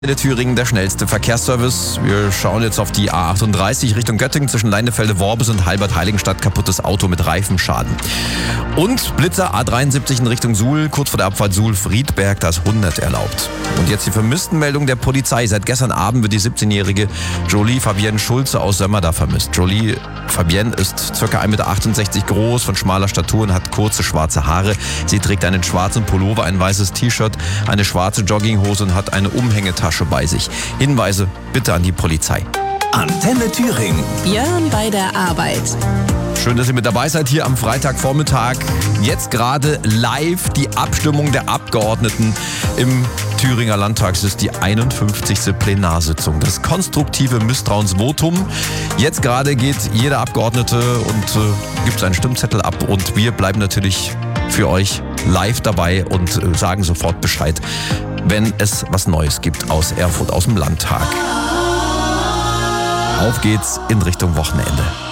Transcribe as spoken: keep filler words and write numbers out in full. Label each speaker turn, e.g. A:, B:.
A: Der Thüringen, der schnellste Verkehrsservice. Wir schauen jetzt auf die A achtunddreißig Richtung Göttingen zwischen Leinefelde-Worbis und Halbert-Heiligenstadt. Kaputtes Auto mit Reifenschaden. Und Blitzer A dreiundsiebzig in Richtung Suhl, kurz vor der Abfahrt Suhl-Friedberg, da ist hundert erlaubt. Und jetzt die Vermisstenmeldung der Polizei. Seit gestern Abend wird die siebzehnjährige Jolie Fabienne Schulze aus Sömmerda vermisst. Jolie Fabienne ist ca. eins Komma achtundsechzig Meter groß, von schmaler Statur und hat kurze schwarze Haare. Sie trägt einen schwarzen Pullover, ein weißes T-Shirt, eine schwarze Jogginghose und hat eine Umhängetasche bei sich. Hinweise bitte an die Polizei.
B: Antenne Thüringen.
C: Björn bei der Arbeit.
A: Schön, dass ihr mit dabei seid hier am Freitagvormittag. Jetzt gerade live die Abstimmung der Abgeordneten im Thüringer Landtag. Es ist die einundfünfzigste Plenarsitzung. Das konstruktive Misstrauensvotum. Jetzt gerade geht jeder Abgeordnete und äh, gibt seinen Stimmzettel ab. Und wir bleiben natürlich für euch live dabei und äh, sagen sofort Bescheid, wenn es was Neues gibt aus Erfurt, aus dem Landtag. Auf geht's in Richtung Wochenende.